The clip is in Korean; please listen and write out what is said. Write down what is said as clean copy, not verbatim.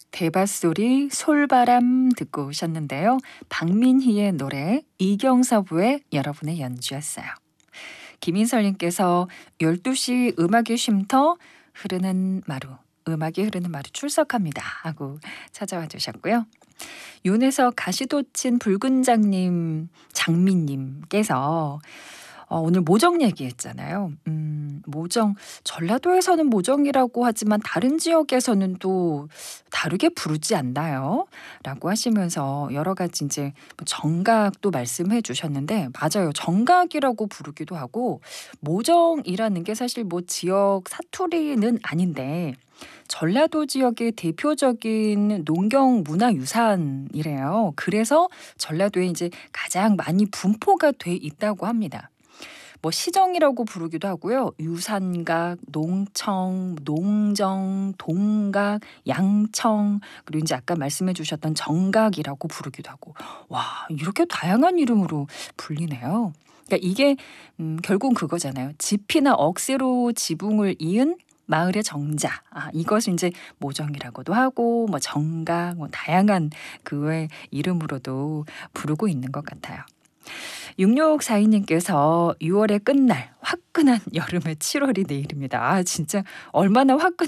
대밭소리 솔바람 듣고 오셨는데요. 박민희의 노래 이경서부의 여러분의 연주였어요. 김인설님께서 12시 음악의 쉼터 흐르는 마루 음악이 흐르는 마루 출석합니다 하고 찾아와 주셨고요. 윤에서 가시돋친 붉은 장미님께서 오늘 모정 얘기했잖아요. 모정, 전라도에서는 모정이라고 하지만 다른 지역에서는 또 다르게 부르지 않나요? 라고 하시면서 여러 가지 이제 정각도 말씀해 주셨는데 맞아요. 정각이라고 부르기도 하고 모정이라는 게 사실 뭐 지역 사투리는 아닌데 전라도 지역의 대표적인 농경 문화유산이래요. 그래서 전라도에 이제 가장 많이 분포가 돼 있다고 합니다. 뭐 시정이라고 부르기도 하고요. 유산각, 농청, 농정, 동각, 양청 그리고 이제 아까 말씀해 주셨던 정각이라고 부르기도 하고 와 이렇게 다양한 이름으로 불리네요. 그러니까 이게 결국은 그거잖아요. 지피나 억새로 지붕을 이은 마을의 정자. 이것을 이제 모정이라고도 하고 뭐 정각 뭐 다양한 그 외 이름으로도 부르고 있는 것 같아요. 6642님께서 6월의 끝날 화끈한 여름의 7월이 내일입니다. 진짜 얼마나 화끈